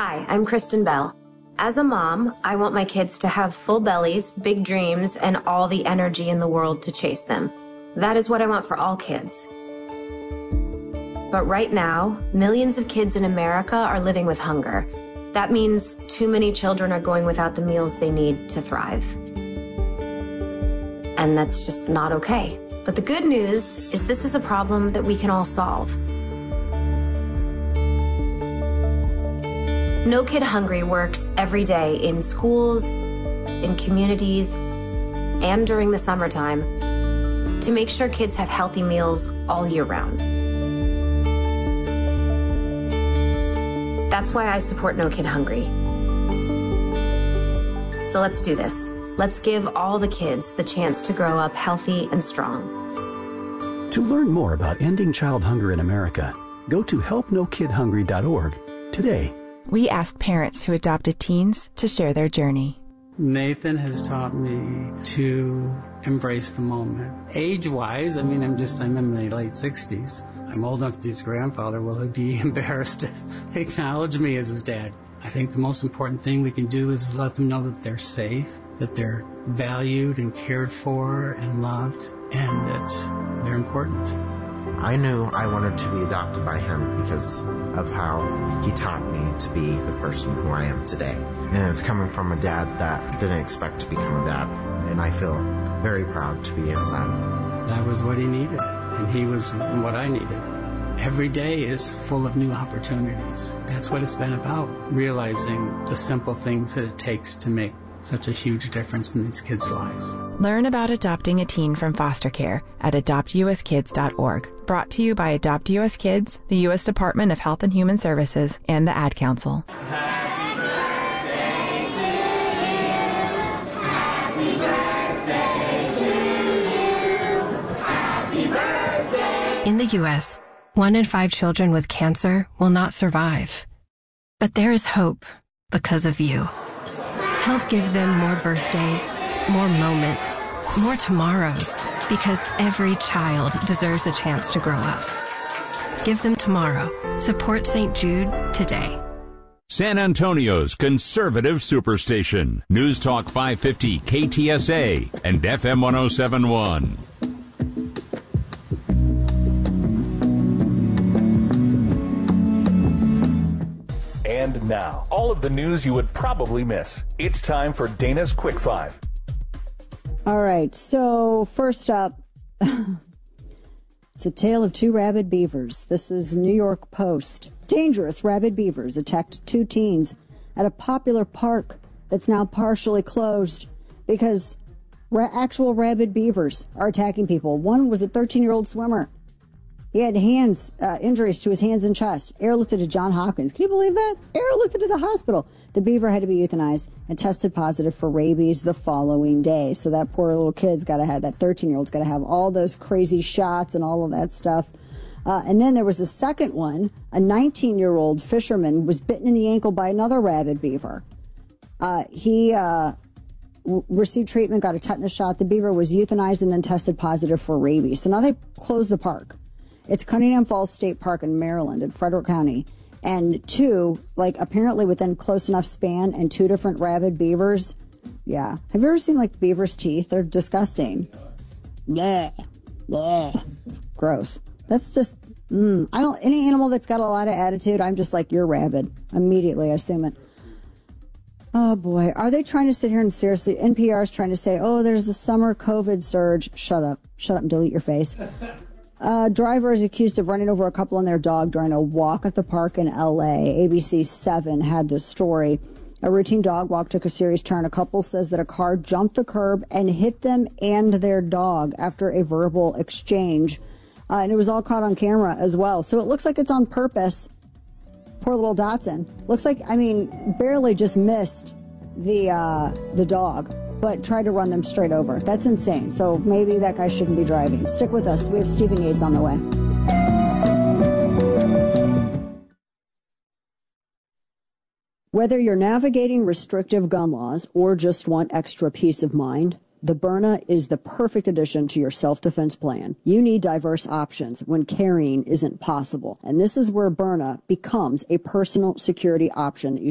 Hi, I'm Kristen Bell. As a mom, I want my kids to have full bellies, big dreams, and all the energy in the world to chase them. That is what I want for all kids. But right now, millions of kids in America are living with hunger. That means too many children are going without the meals they need to thrive. And that's just not okay. But the good news is this is a problem that we can all solve. No Kid Hungry works every day in schools, in communities, and during the summertime to make sure kids have healthy meals all year round. That's why I support No Kid Hungry. So let's do this. Let's give all the kids the chance to grow up healthy and strong. To learn more about ending child hunger in America, go to helpnokidhungry.org today. We ask parents who adopted teens to share their journey. Nathan has taught me to embrace the moment. Age-wise, I'm in my late 60s. I'm old enough to be his grandfather. Will he be embarrassed to acknowledge me as his dad? I think the most important thing we can do is let them know that they're safe, that they're valued and cared for and loved, and that they're important. I knew I wanted to be adopted by him because of how he taught me to be the person who I am today. And it's coming from a dad that didn't expect to become a dad. And I feel very proud to be his son. That was what he needed, and he was what I needed. Every day is full of new opportunities. That's what it's been about, realizing the simple things that it takes to make such a huge difference in these kids' lives. Learn about adopting a teen from foster care at adoptuskids.org. Brought to you by Adopt U.S. Kids, the U.S. Department of Health and Human Services, and the Ad Council. Happy birthday to you. Happy birthday to you. Happy birthday. In the U.S., 1 in 5 children with cancer will not survive. But there is hope because of you. Help give them more birthdays, more moments, more tomorrows, because every child deserves a chance to grow up. Give them tomorrow. Support St. Jude today. San Antonio's conservative superstation. News Talk 550 KTSA and FM 1071. And now, all of the news you would probably miss. It's time for Dana's Quick Five. All right, so first up, it's a tale of 2 rabid beavers. This is New York Post. Dangerous rabid beavers attacked 2 teens at a popular park that's now partially closed because actual rabid beavers are attacking people. One was a 13-year-old swimmer. He had injuries to his hands and chest. Airlifted to Johns Hopkins. Can you believe that? Airlifted to the hospital. The beaver had to be euthanized and tested positive for rabies the following day. So that poor little kid's got to have, that 13-year-old's got to have all those crazy shots and all of that stuff. And then there was a second one. A 19-year-old fisherman was bitten in the ankle by another rabid beaver. He received treatment, got a tetanus shot. The beaver was euthanized and then tested positive for rabies. So now they closed the park. It's Cunningham Falls State Park in Maryland, in Frederick County. And 2, apparently within close enough span, and 2 different rabid beavers. Yeah. Have you ever seen, beavers' teeth? They're disgusting. Yeah. Gross. That's just, any animal that's got a lot of attitude, I'm just like, you're rabid. Immediately, I assume it. Oh, boy. Are they trying to sit here and seriously, NPR is trying to say, oh, there's a summer COVID surge. Shut up. Shut up and delete your face. Driver is accused of running over a couple and their dog during a walk at the park in L.A. ABC 7 had this story. A routine dog walk took a serious turn. A couple says that a car jumped the curb and hit them and their dog after a verbal exchange. And it was all caught on camera as well. So it looks like it's on purpose. Poor little Dotson. Looks like, barely just missed the dog, but tried to run them straight over. That's insane. So maybe that guy shouldn't be driving. Stick with us. We have Stephen Yates on the way. Whether you're navigating restrictive gun laws or just want extra peace of mind, the Byrna is the perfect addition to your self-defense plan. You need diverse options when carrying isn't possible. And this is where Byrna becomes a personal security option that you